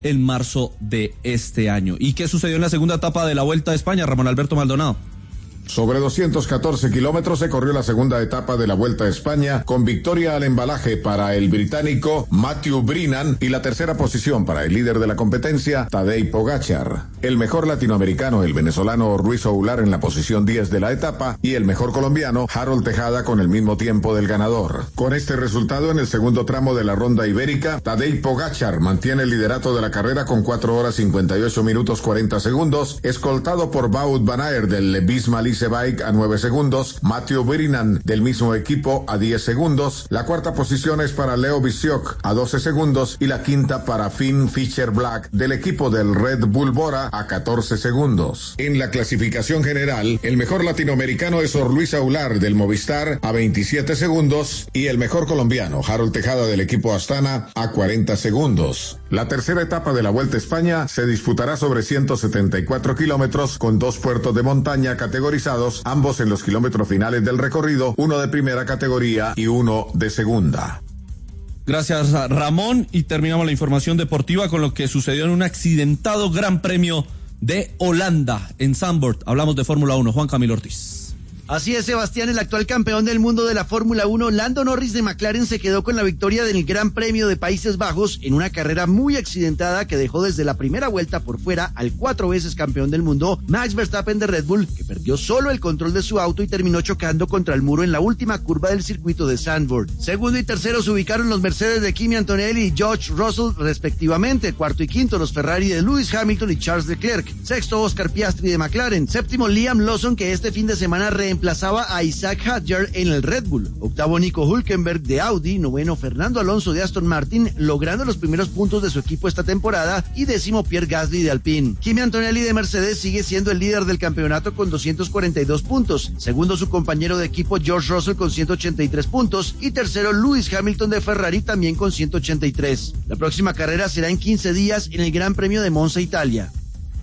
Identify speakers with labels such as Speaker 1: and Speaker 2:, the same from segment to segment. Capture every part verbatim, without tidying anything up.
Speaker 1: en marzo de este año. ¿Y qué sucedió en la segunda etapa de la Vuelta a España, Ramón Alberto Maldonado?
Speaker 2: Sobre doscientos catorce kilómetros se corrió la segunda etapa de la Vuelta a España, con victoria al embalaje para el británico Matthew Brennan y la tercera posición para el líder de la competencia, Tadej Pogačar. El mejor latinoamericano, el venezolano Ruiz Oular, en la posición diez de la etapa, y el mejor colombiano, Harold Tejada, con el mismo tiempo del ganador. Con este resultado, en el segundo tramo de la ronda ibérica, Tadej Pogačar mantiene el liderato de la carrera con cuatro horas cincuenta y ocho minutos cuarenta segundos, escoltado por Wout van Aert del Visma Lease Bike a nueve segundos, Matthew Brennan del mismo equipo a diez segundos, la cuarta posición es para Leo Visiok a doce segundos y la quinta para Finn Fisher Black del equipo del Red Bull Bora a catorce segundos. En la clasificación general, el mejor latinoamericano es Sor Luis Aular del Movistar a veintisiete segundos y el mejor colombiano, Harold Tejada del equipo Astana, a cuarenta segundos. La tercera etapa de la Vuelta a España se disputará sobre ciento setenta y cuatro kilómetros con dos puertos de montaña categorizados, ambos en los kilómetros finales del recorrido, uno de primera categoría y uno de segunda.
Speaker 1: Gracias, Ramón, y terminamos la información deportiva con lo que sucedió en un accidentado Gran Premio de Holanda en Zandvoort. Hablamos de Fórmula uno, Juan Camilo Ortiz.
Speaker 3: Así es, Sebastián, el actual campeón del mundo de la Fórmula uno, Lando Norris de McLaren, se quedó con la victoria del Gran Premio de Países Bajos en una carrera muy accidentada que dejó desde la primera vuelta por fuera al cuatro veces campeón del mundo, Max Verstappen de Red Bull, que perdió solo el control de su auto y terminó chocando contra el muro en la última curva del circuito de Zandvoort. Segundo y tercero se ubicaron los Mercedes de Kimi Antonelli y George Russell respectivamente, cuarto y quinto los Ferrari de Lewis Hamilton y Charles Leclerc, sexto Oscar Piastri de McLaren, séptimo Liam Lawson, que este fin de semana reemplazaba a Isaac Hadjar en el Red Bull, octavo Nico Hülkenberg de Audi, noveno Fernando Alonso de Aston Martin, logrando los primeros puntos de su equipo esta temporada, y décimo Pierre Gasly de Alpine. Kimi Antonelli de Mercedes sigue siendo el líder del campeonato con doscientos cuarenta y dos puntos, segundo su compañero de equipo George Russell con ciento ochenta y tres puntos, y tercero Lewis Hamilton de Ferrari también con ciento ochenta y tres. La próxima carrera será en quince días en el Gran Premio de Monza, Italia.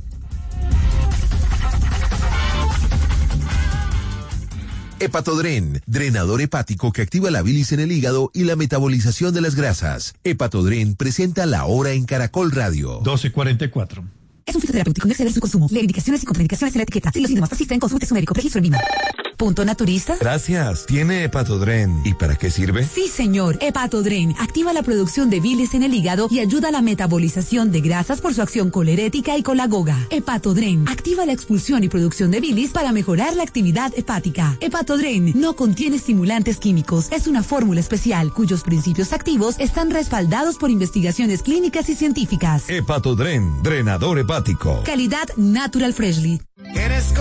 Speaker 4: Hepatodren, drenador hepático que activa la bilis en el hígado y la metabolización de las grasas. Hepatodren presenta La Hora en Caracol Radio.
Speaker 5: doce cuarenta y cuatro.
Speaker 6: Es un fitoterapéutico, no exceder su consumo. Lee indicaciones y contraindicaciones en la etiqueta. Si los síntomas persisten, consulte a su médico. Registro en Lima. Punto naturista.
Speaker 4: Gracias. ¿Tiene Hepatodren? ¿Y para qué sirve?
Speaker 6: Sí, señor. Hepatodren activa la producción de bilis en el hígado y ayuda a la metabolización de grasas por su acción colerética y colagoga. Hepatodren activa la expulsión y producción de bilis para mejorar la actividad hepática. Hepatodren no contiene estimulantes químicos. Es una fórmula especial cuyos principios activos están respaldados por investigaciones clínicas y científicas.
Speaker 4: Hepatodren, drenador hepático.
Speaker 6: Calidad Natural Freshly.